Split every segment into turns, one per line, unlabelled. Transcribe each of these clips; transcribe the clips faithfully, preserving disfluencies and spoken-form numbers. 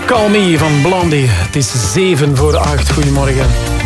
Call Me van Blondie. Het is zeven voor acht. Goedemorgen.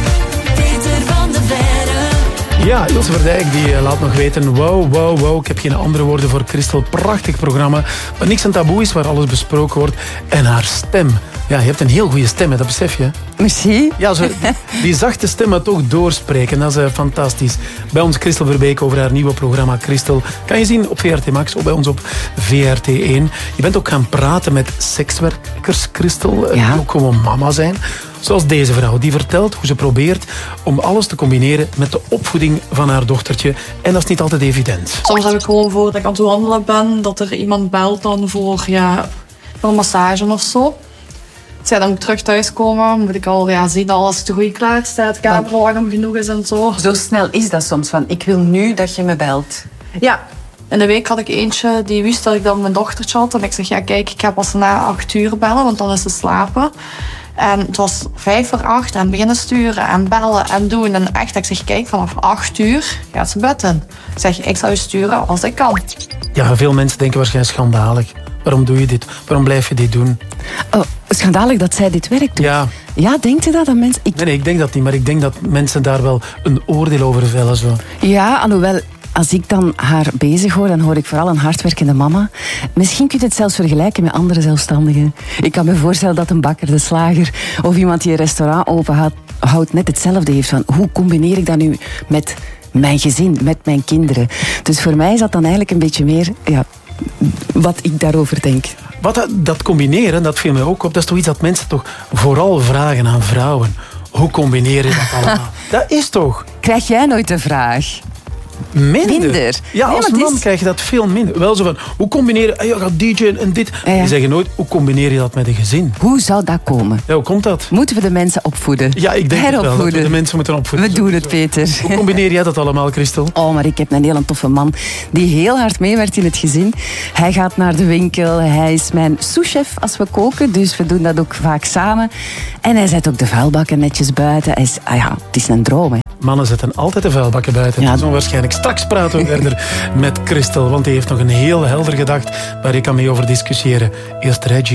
Peter van de Verre.
Ja, Ilse Verdijk die laat nog weten. Wow, wow, wow. Ik heb geen andere woorden voor Christel. Prachtig programma. Waar niks een taboe is, waar alles besproken wordt. En haar stem. Ja, je hebt een heel goede stem, dat besef je.
Merci.
Ja, zo, die zachte stemmen toch doorspreken, dat is uh, fantastisch. Bij ons Christel Verbeek over haar nieuwe programma Christel. Kan je zien op V R T Max of bij ons op V R T één. Je bent ook gaan praten met sekswerkers, Christel,
ja.
die ook gewoon mama zijn. Zoals deze vrouw, die vertelt hoe ze probeert om alles te combineren met de opvoeding van haar dochtertje. En dat is niet altijd evident.
Soms heb ik gewoon voor dat ik aan het wandelen ben, dat er iemand belt dan voor, ja, voor een massage of zo. Als zij dan moet terug thuiskomen, moet ik al ja, zien dat alles te goed klaar staat, kamer warm genoeg is en zo.
Zo snel is dat soms van, ik wil nu dat je me belt.
Ja, in de week had ik eentje die wist dat ik dan mijn dochtertje had. En ik zeg, ja kijk, ik ga pas na acht uur bellen, want dan is ze slapen. En het was vijf voor acht en beginnen sturen en bellen en doen. En echt, ik zeg, kijk, vanaf acht uur gaat ze bed in. Ik zeg, ik zal je sturen als ik kan.
Ja, veel mensen denken waarschijnlijk schandalig. Waarom doe je dit? Waarom blijf je dit doen?
Oh, schandalig dat zij dit werk doet.
Ja.
Ja, denkt u dat? dat mensen... ik...
Nee, nee, ik denk dat niet. Maar ik denk dat mensen daar wel een oordeel over vellen. Zo.
Ja, alhoewel... Als ik dan haar bezig hoor, dan hoor ik vooral een hardwerkende mama. Misschien kun je het zelfs vergelijken met andere zelfstandigen. Ik kan me voorstellen dat een bakker, de slager of iemand die een restaurant openhoudt net hetzelfde heeft. Van, hoe combineer ik dat nu met mijn gezin, met mijn kinderen? Dus voor mij is dat dan eigenlijk een beetje meer ja, wat ik daarover denk.
Wat dat, dat combineren, dat viel mij ook op. Dat is toch iets dat mensen toch vooral vragen aan vrouwen. Hoe combineer je dat allemaal? Dat is toch...
Krijg jij nooit de vraag?
Minder.
Minder.
Ja,
Nee,
als
maar het
man
is-
krijg je dat veel minder. Wel zo van, hoe combineer je... Je gaat D J'en en dit.
Ja, ja.
Die zeggen nooit, hoe combineer je dat met een gezin?
Hoe zou dat komen?
Ja, hoe komt dat?
Moeten we de mensen opvoeden?
Ja, ik denk het wel. Dat we
Heropvoeden.
de mensen moeten opvoeden.
We doen het, Peter.
Hoe combineer jij dat allemaal, Christel?
Oh, maar ik heb een heel toffe man die heel hard meewerkt in het gezin. Hij gaat naar de winkel, hij is mijn souschef als we koken, dus we doen dat ook vaak samen. En hij zet ook de vuilbakken netjes buiten. Hij is, ah ja, het is een droom, hè.
Mannen zetten altijd de vuilbakken buiten.
Ja.
Ja. Zo waarschijnlijk. Straks praten we verder met Christel, want die heeft nog een heel helder gedacht waar ik kan mee over discussiëren. Eerst Reggie.